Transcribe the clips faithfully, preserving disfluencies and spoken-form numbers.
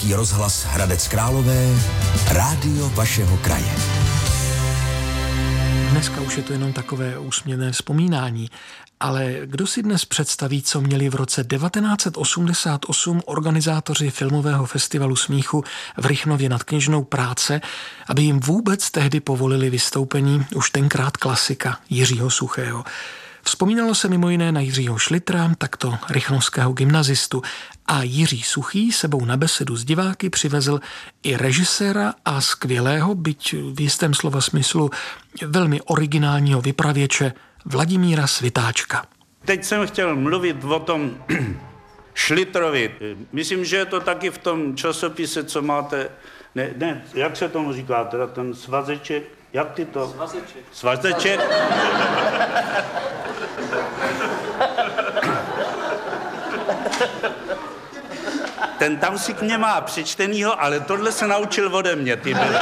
Český rozhlas Hradec Králové, rádio vašeho kraje. Dneska už je to jenom takové úsměvné vzpomínání, ale kdo si dnes představí, co měli v roce devatenáct osmdesát osm organizátoři filmového festivalu smíchu v Rychnově nad Kněžnou práce, aby jim vůbec tehdy povolili vystoupení už tenkrát klasika Jiřího Suchého. Vzpomínalo se mimo jiné na Jiřího Šlitra, takto rychnovského gymnazistu, a Jiří Suchý sebou na besedu s diváky přivezl i režiséra a skvělého, byť v jistém slova smyslu velmi originálního vypravěče Vladimíra Svitáčka. Teď jsem chtěl mluvit o tom Šlitrovi. Myslím, že je to taky v tom časopise, co máte, ne, ne, jak se tomu říká, teda ten svazeček, jak ty to? Svazeček. Svazeček. Ten tam si k mě má přečtenýho, ale tohle se naučil ode mě, ty byli.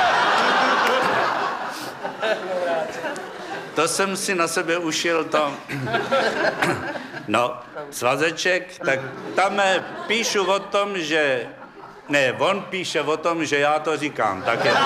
To jsem si na sebe ušil to. No, svazeček, tak tam píšu o tom, že... Ne, on píše o tom, že já to říkám, tak je.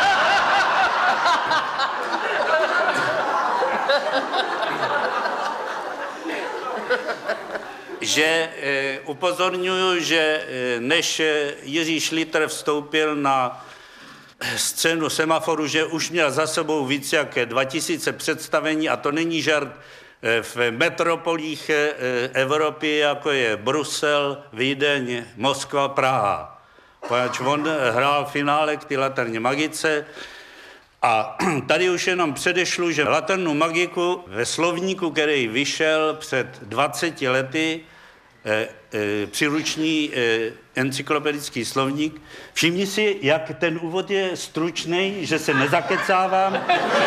Že e, upozorňuju, že e, než Jiří Šlitr vstoupil na scénu Semaforu, že už měl za sebou víc jak dva tisíce představení, a to není žart, e, v metropolích e, Evropy, jako je Brusel, Vídeň, Moskva, Praha. Poněvadž on hrál finále k ty Laterně magice. A tady už jenom předešlu, že Laternu magiku ve slovníku, který vyšel před dvaceti lety, e, e, příruční e, encyklopedický slovník. Všimni si, jak ten úvod je stručný, že se nezakecávám.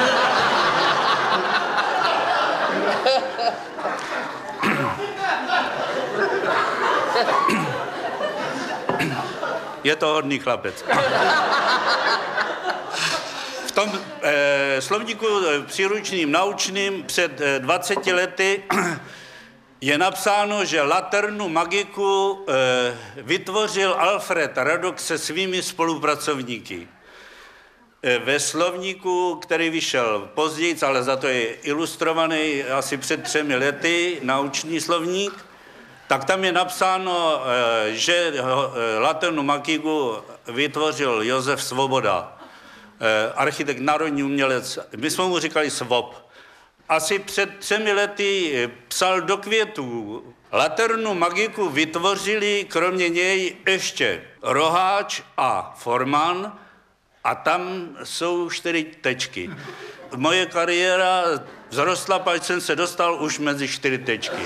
Je to hodný chlapec. V tom eh, slovníku eh, příručním naučným před eh, dvaceti lety je napsáno, že Laternu magiku eh, vytvořil Alfred Radok se svými spolupracovníky. Eh, ve slovníku, který vyšel později, ale za to je ilustrovaný asi před třemi lety, naučný slovník, tak tam je napsáno, eh, že eh, Laternu magiku vytvořil Josef Svoboda. Architekt, národní umělec, my jsme mu říkali Svob. Asi před třemi lety psal do květů. Laternu magiku vytvořili kromě něj ještě Roháč a Forman, a tam jsou čtyři tečky. Moje kariéra vzrostla, pač jsem se dostal už mezi čtyři tečky.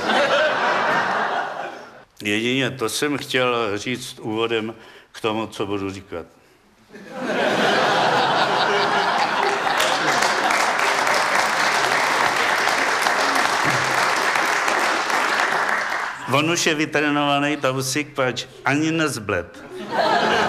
Jedině to jsem chtěl říct úvodem k tomu, co budu říkat. On už je vytrénovaný tausík, pač ani nezbled.